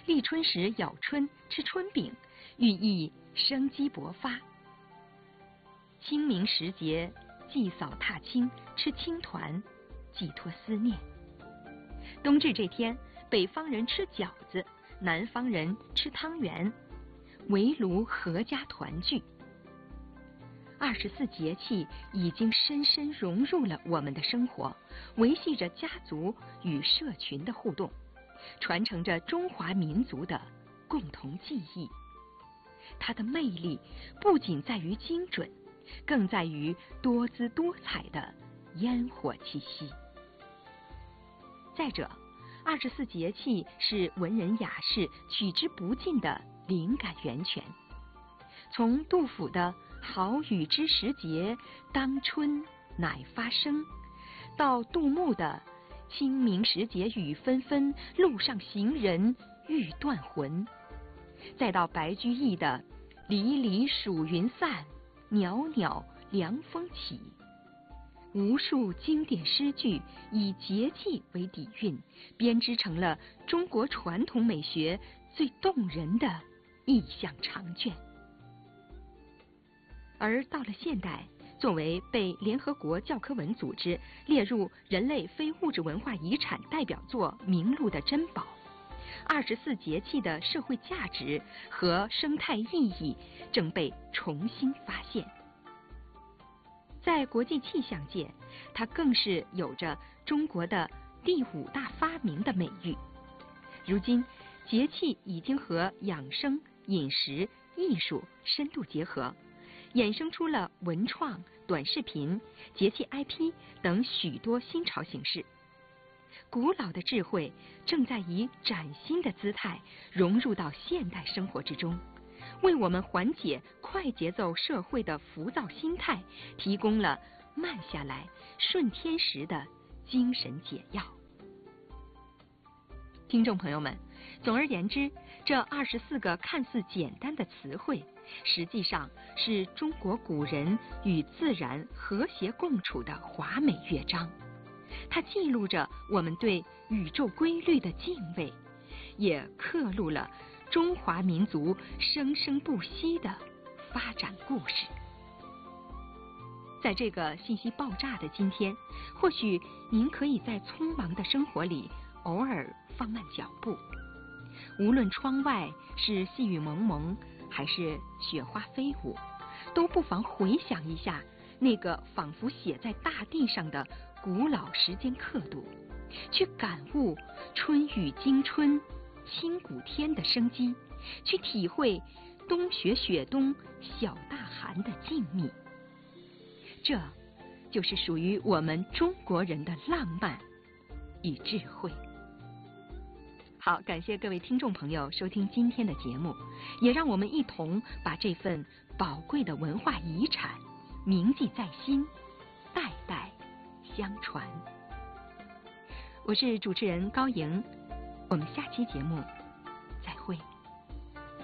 立春时咬春吃春饼，寓意生机勃发。清明时节祭扫踏青吃青团，寄托思念。冬至这天，北方人吃饺子，南方人吃汤圆，围炉合家团聚。24节气已经深深融入了我们的生活，维系着家族与社群的互动，传承着中华民族的共同记忆。它的魅力不仅在于精准，更在于多姿多彩的烟火气息。再者，24节气是文人雅士取之不尽的灵感源泉。从杜甫的好雨知时节，当春乃发生，到杜牧的清明时节雨纷纷，路上行人欲断魂，再到白居易的离离暑云散，袅袅凉风起，无数经典诗句以节气为底蕴，编织成了中国传统美学最动人的意象长卷。而到了现代，作为被联合国教科文组织列入人类非物质文化遗产代表作名录的珍宝，24节气的社会价值和生态意义正被重新发现。在国际气象界，它更是有着中国的第5大发明的美誉。如今，节气已经和养生、饮食、艺术深度结合，衍生出了文创、短视频、节气 IP 等许多新潮形式。古老的智慧正在以崭新的姿态融入到现代生活之中，为我们缓解快节奏社会的浮躁心态提供了慢下来、顺天时的精神解药。听众朋友们，总而言之，这24个看似简单的词汇，实际上是中国古人与自然和谐共处的华美乐章。它记录着我们对宇宙规律的敬畏，也刻录了中华民族生生不息的发展故事。在这个信息爆炸的今天，或许您可以在匆忙的生活里偶尔放慢脚步，无论窗外是细雨蒙蒙还是雪花飞舞，都不妨回想一下那个仿佛写在大地上的古老时间刻度，去感悟春雨惊春、清谷天的生机，去体会冬雪雪冬、小大寒的静谧。这就是属于我们中国人的浪漫与智慧。好，感谢各位听众朋友收听今天的节目，也让我们一同把这份宝贵的文化遗产铭记在心，代代相传。我是主持人高莹，我们下期节目